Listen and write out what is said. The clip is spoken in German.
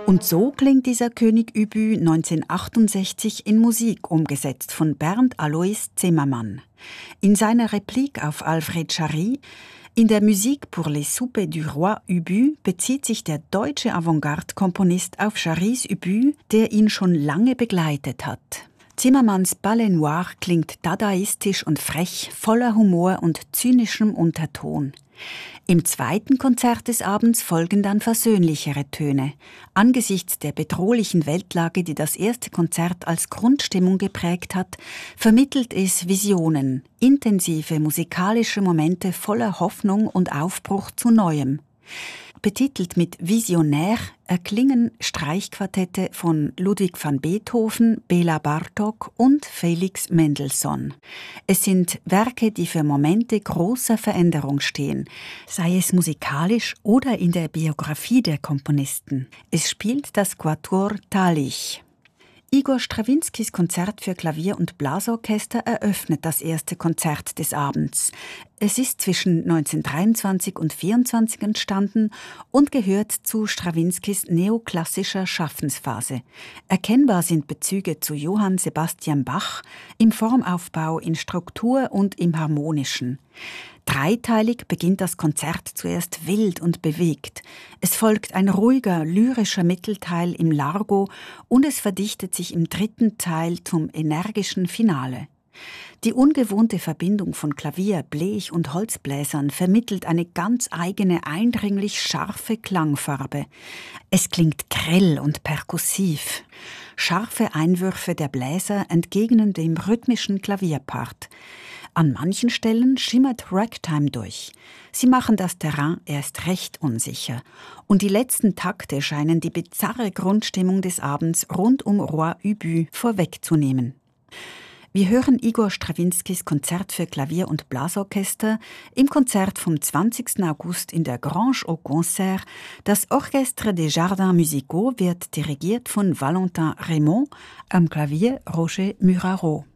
Und so klingt dieser König Ubu 1968 in Musik umgesetzt von Bernd Alois Zimmermann. In seiner Replik auf Alfred Jarry: In der Musique pour les soupers du roi Ubu bezieht sich der deutsche Avantgarde-Komponist auf Jarrys Ubu, der ihn schon lange begleitet hat. Zimmermanns Ballet Noir klingt dadaistisch und frech, voller Humor und zynischem Unterton. Im zweiten Konzert des Abends folgen dann versöhnlichere Töne. Angesichts der bedrohlichen Weltlage, die das erste Konzert als Grundstimmung geprägt hat, vermittelt es Visionen, intensive musikalische Momente voller Hoffnung und Aufbruch zu Neuem. Betitelt mit Visionär erklingen Streichquartette von Ludwig van Beethoven, Bela Bartok und Felix Mendelssohn. Es sind Werke, die für Momente großer Veränderung stehen, sei es musikalisch oder in der Biografie der Komponisten. Es spielt das Quatuor Talich. Igor Strawinskys Konzert für Klavier und Blasorchester eröffnet das erste Konzert des Abends. Es ist zwischen 1923 und 1924 entstanden und gehört zu Strawinskys neoklassischer Schaffensphase. Erkennbar sind Bezüge zu Johann Sebastian Bach im Formaufbau, in Struktur und im Harmonischen. Dreiteilig beginnt das Konzert zuerst wild und bewegt. Es folgt ein ruhiger, lyrischer Mittelteil im Largo und es verdichtet sich im dritten Teil zum energischen Finale. Die ungewohnte Verbindung von Klavier, Blech und Holzbläsern vermittelt eine ganz eigene, eindringlich scharfe Klangfarbe. Es klingt grell und perkussiv. Scharfe Einwürfe der Bläser entgegnen dem rhythmischen Klavierpart. An manchen Stellen schimmert Ragtime durch. Sie machen das Terrain erst recht unsicher. Und die letzten Takte scheinen die bizarre Grundstimmung des Abends rund um Roi Ubu vorwegzunehmen. Wir hören Igor Strawinskys Konzert für Klavier und Blasorchester im Konzert vom 20. August in der Grange au Concert. Das Orchestre des Jardins Musicaux wird dirigiert von Valentin Raymond, am Klavier Roger Muraro.